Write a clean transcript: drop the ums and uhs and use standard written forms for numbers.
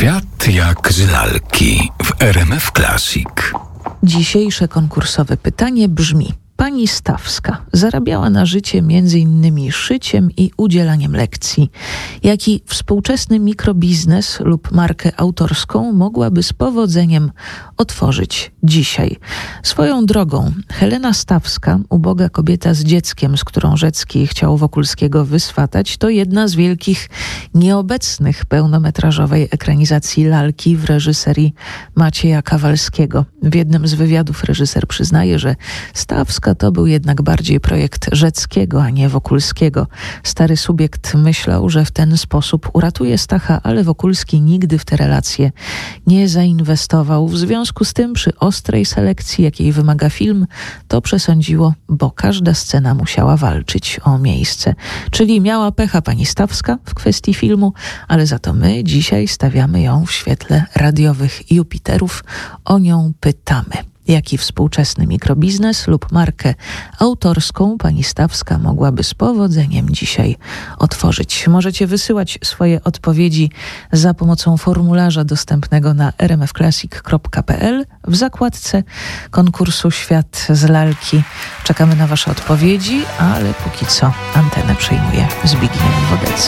Świat jak z lalki w RMF Classic. Dzisiejsze konkursowe pytanie brzmi: pani Stawska zarabiała na życie m.in. szyciem i udzielaniem lekcji. Jaki współczesny mikrobiznes lub markę autorską mogłaby z powodzeniem otworzyć dzisiaj? Swoją drogą, Helena Stawska, uboga kobieta z dzieckiem, z którą Rzecki chciał Wokulskiego wyswatać, to jedna z wielkich nieobecnych pełnometrażowej ekranizacji lalki w reżyserii Macieja Kawalskiego. W jednym z wywiadów reżyser przyznaje, że Stawska to był jednak bardziej projekt Rzeckiego, a nie Wokulskiego. Stary subiekt myślał, że w ten sposób uratuje Stacha, ale Wokulski nigdy w te relacje nie zainwestował. W związku z tym przy ostrej selekcji, jakiej wymaga film, to przesądziło, bo każda scena musiała walczyć o miejsce. Czyli miała pecha pani Stawska w kwestii filmu, ale za to my dzisiaj stawiamy ją w świetle radiowych Jupiterów. O nią pytamy. Jaki współczesny mikrobiznes lub markę autorską pani Stawska mogłaby z powodzeniem dzisiaj otworzyć? Możecie wysyłać swoje odpowiedzi za pomocą formularza dostępnego na rmfclassic.pl w zakładce konkursu Świat z lalki. Czekamy na wasze odpowiedzi, ale póki co antenę przejmuje Zbigniew Wodecki.